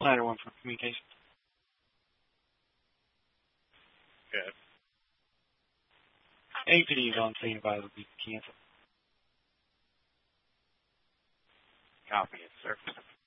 Snyder one for communication. Good. APD is on scene by will be canceled. Copy it, sir.